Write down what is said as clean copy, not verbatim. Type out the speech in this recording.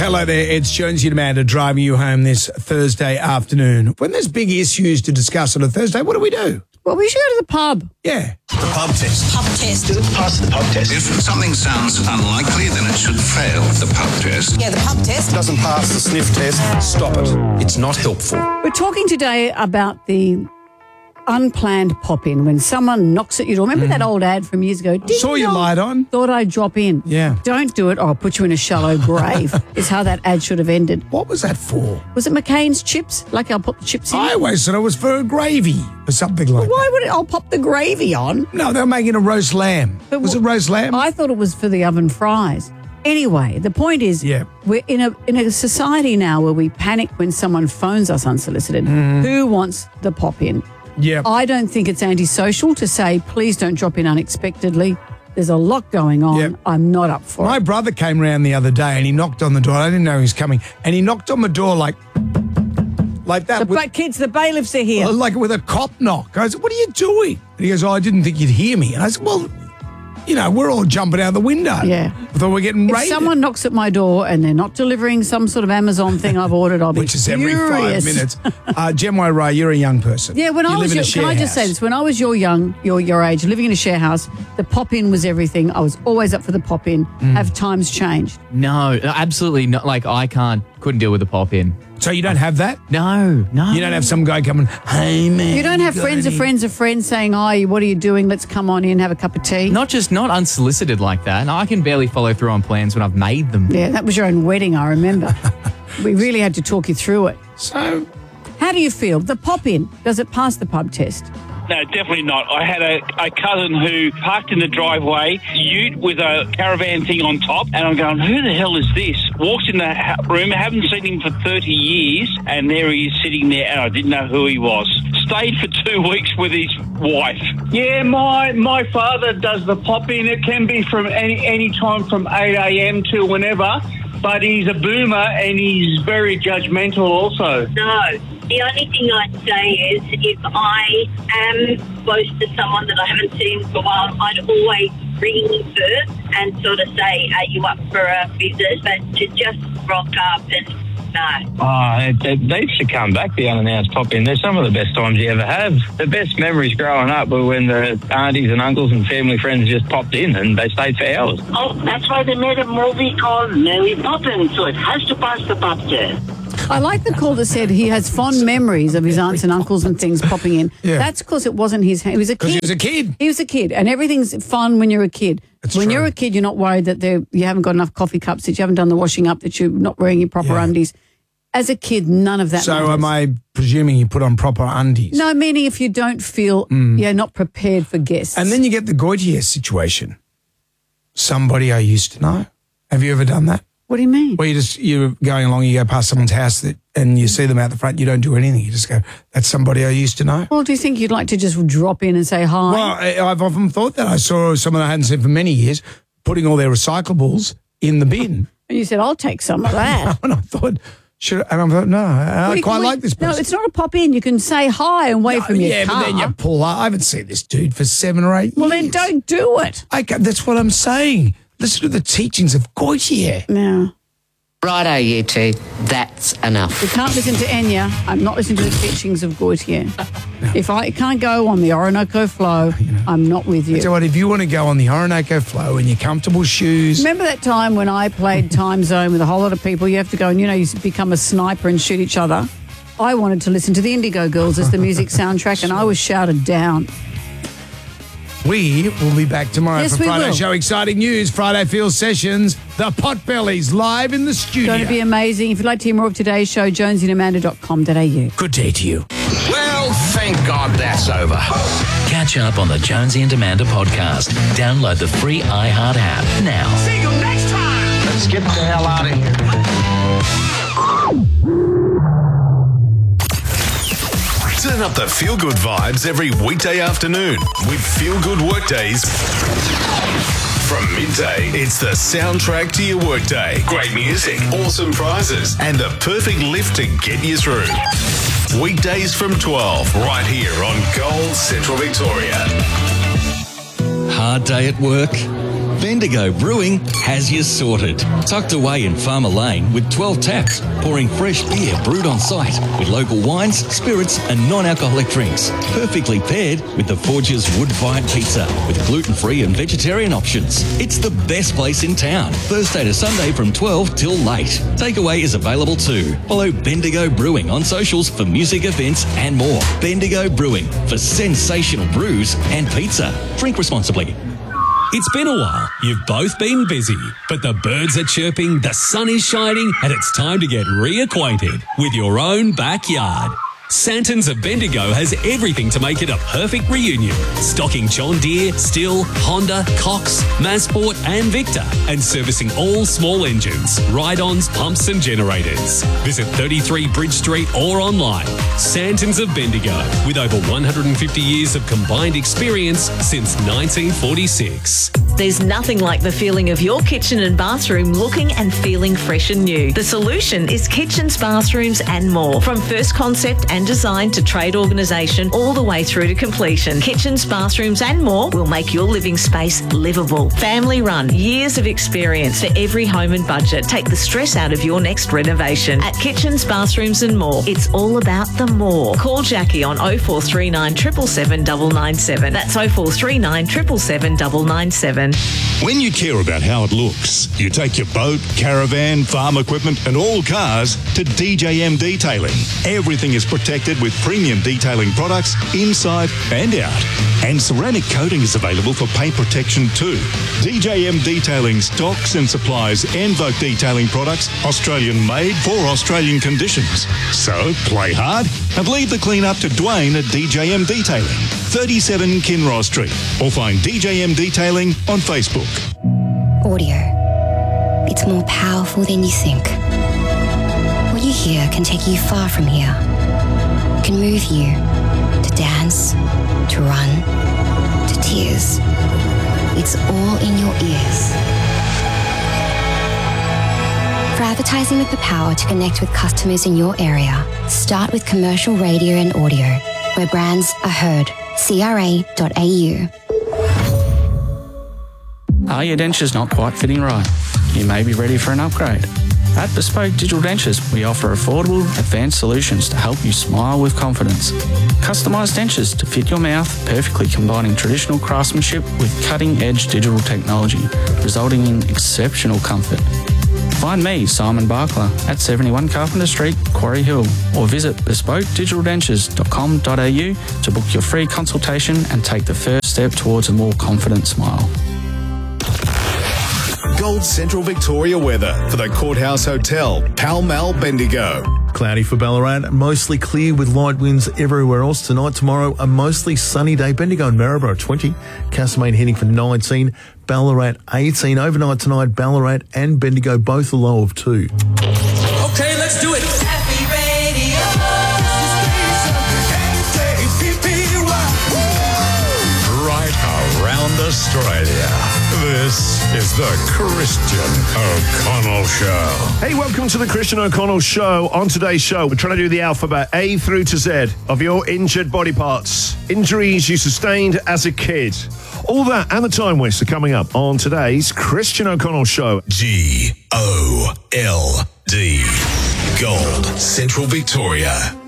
Hello there, it's Jonesy and Amanda driving you home this Thursday afternoon. When there's big issues to discuss on a Thursday, what do? Well, we should go to the pub. Yeah. The pub test. Pub test. Does it pass the pub test? If something sounds unlikely, then it should fail the pub test. Yeah, the pub test. Doesn't pass the sniff test. Stop it. It's not helpful. We're talking today about the unplanned pop-in when someone knocks at your door. Remember that old ad from years ago? Saw your light on. Thought I'd drop in. Yeah. Don't do it or I'll put you in a shallow grave is how that ad should have ended. What was that for? Was it McCain's chips? Like I'll put the chips in? I always thought it was for a gravy or something like that. Why would I'll pop the gravy on? No, they were making a roast lamb. Was it roast lamb? I thought it was for the oven fries. Anyway, the point is, we're in a society now where we panic when someone phones us unsolicited. Who wants the pop-in? Yeah. I don't think it's antisocial to say, please don't drop in unexpectedly. There's a lot going on. Yep. I'm not up for My it. brother came around the other day and he knocked on the door. I didn't know he was coming. And he knocked on the door like that. Kids, the bailiffs are here. Like with a cop knock. I said, what are you doing? And he goes, I didn't think you'd hear me. And I said, well, we're all jumping out the window. Yeah. I thought we're getting If raided. someone knocks at my door and they're not delivering some sort of Amazon thing I've ordered, I'll be Which is every furious. 5 minutes. Jem Ray, you're a young person. Yeah, when you I was live in a can share I just say house. this? When I was your age, living in a share house, the pop-in was everything. I was always up for the pop-in. Have times changed? No, absolutely not. Like, couldn't deal with the pop-in. So you don't have that? No. You don't have some guy coming, hey, man. You don't have got friends of any-" friends of friends saying, hi, what are you doing? Let's come on in, have a cup of tea. Not unsolicited like that. I can barely follow through on plans when I've made them. Yeah, that was your own wedding, I remember. We really had to talk you through it. So, How do you feel? The pop-in, does it pass the pub test? No, definitely not. I had a cousin who parked in the driveway, ute with a caravan thing on top, and I'm going, who the hell is this? Walks in the room, haven't seen him for 30 years, and there he is sitting there, and I didn't know who he was. Stayed for 2 weeks with his wife. Yeah, my father does the pop-in. It can be from any time from 8 a.m. till whenever, but he's a boomer and he's very judgmental also. No. The only thing I'd say is if I am close to someone that I haven't seen for a while, I'd always ring first and sort of say, are you up for a visit? But to just rock up and no. They should come back, the unannounced pop-in. They're some of the best times you ever have. The best memories growing up were when the aunties and uncles and family friends just popped in and they stayed for hours. Oh, that's why they made a movie called Mary Poppins, so it has to pass the pub test. I like the call that said he has fond memories of his aunts and uncles and things popping in. Yeah. That's because it wasn't his. He was a kid. because he was a kid. He was a kid, and everything's fun when you're a kid. That's when true. you're a kid, you're not worried that you haven't got enough coffee cups, that you haven't done the washing up, that you're not wearing your proper undies. As a kid, none of that So matters. am I presuming you put on proper undies? No, meaning if you don't feel you're not prepared for guests. And then you get the Goitier situation. Somebody I used to know. Have you ever done that? What do you mean? Where you're going along, you go past someone's house and you see them out the front, you don't do anything. You just go, that's somebody I used to know. Well, do you think you'd like to just drop in and say hi? Well, I've often thought that. I saw someone I hadn't seen for many years putting all their recyclables in the bin. And you said, I'll take some of that. And I thought, no, I quite like this person. No, it's not a pop in. You can say hi and wave from your car. but then you pull up. I haven't seen this dude for 7 or 8 years. Well, then don't do it. Okay, that's what I'm saying. Listen to the teachings of Goitier. No. Righto, you two. That's enough. You can't listen to Enya. I'm not listening to the teachings of Goitier. If I can't go on the Orinoco flow, I'm not with you. I tell you what, if you want to go on the Orinoco flow in your comfortable shoes. Remember that time when I played Time Zone with a whole lot of people? You have to go and, you become a sniper and shoot each other. I wanted to listen to the Indigo Girls as the music soundtrack, and I was shouted down. We will be back tomorrow Yes, for we Friday will. Show. Exciting news. Friday Field Sessions. The Potbellies live in the studio. Going to be amazing. If you'd like to hear more of today's show, jonesyandamanda.com.au. Good day to you. Well, thank God that's over. Catch up on the Jonesy and Amanda podcast. Download the free iHeart app now. See you next time. Let's get the hell out of here. Turn up the feel-good vibes every weekday afternoon with Feel Good Workdays. From midday, it's the soundtrack to your workday. Great music, awesome prizes, and the perfect lift to get you through. Weekdays from 12, right here on Gold Central Victoria. Hard day at work? Bendigo Brewing has you sorted. Tucked away in Farmer Lane with 12 taps, pouring fresh beer brewed on site with local wines, spirits and non-alcoholic drinks. Perfectly paired with the Forge's wood-fired pizza with gluten-free and vegetarian options. It's the best place in town. Thursday to Sunday from 12 till late. Takeaway is available too. Follow Bendigo Brewing on socials for music events and more. Bendigo Brewing for sensational brews and pizza. Drink responsibly. It's been a while. You've both been busy, but the birds are chirping, the sun is shining, and it's time to get reacquainted with your own backyard. Santons of Bendigo has everything to make it a perfect reunion. Stocking John Deere, Stihl, Honda, Cox, Mazsport and Victor. And servicing all small engines, ride-ons, pumps and generators. Visit 33 Bridge Street or online. Santons of Bendigo, with over 150 years of combined experience since 1946. There's nothing like the feeling of your kitchen and bathroom looking and feeling fresh and new. The solution is kitchens, bathrooms and more. From first concept and design to trade organisation all the way through to completion. Kitchens, bathrooms and more will make your living space livable. Family run, years of experience for every home and budget. Take the stress out of your next renovation. At Kitchens, Bathrooms and More, it's all about the more. Call Jackie on 0439 777 997. That's 0439 777 997. When you care about how it looks, you take your boat, caravan, farm equipment and all cars to DJM Detailing. Everything is protected with premium detailing products inside and out. And ceramic coating is available for paint protection too. DJM Detailing stocks and supplies Envoke detailing products, Australian made for Australian conditions. So play hard and leave the clean up to Dwayne at DJM Detailing, 37 Kinross Street, or find DJM Detailing on Facebook. Audio. It's more powerful than you think. What you hear can take you far from here. It can move you to dance, to run, to tears. It's all in your ears. For advertising with the power to connect with customers in your area, start with commercial radio and audio, where brands are heard. CRA.au. Are your dentures not quite fitting right? You may be ready for an upgrade. At Bespoke Digital Dentures, we offer affordable, advanced solutions to help you smile with confidence. Customised dentures to fit your mouth, perfectly combining traditional craftsmanship with cutting-edge digital technology, resulting in exceptional comfort. Find me, Simon Barkler, at 71 Carpenter Street, Quarry Hill, or visit bespokedigitaldentures.com.au to book your free consultation and take the first step towards a more confident smile. Gold Central Victoria weather for the Courthouse Hotel, Pall Mall, Bendigo. Cloudy for Ballarat, mostly clear with light winds everywhere else. Tonight, tomorrow, a mostly sunny day. Bendigo and Maryborough 20, Castlemaine heading for 19, Ballarat 18. Overnight tonight, Ballarat and Bendigo both a low of 2. Okay, let's do it. Happy Radio. Right around Australia. This is the Christian O'Connell Show. Hey, welcome to the Christian O'Connell Show. On today's show, we're trying to do the alphabet A through to Z of your injured body parts. Injuries you sustained as a kid. All that and the time waster coming up on today's Christian O'Connell Show. GOLD. Gold Central Victoria.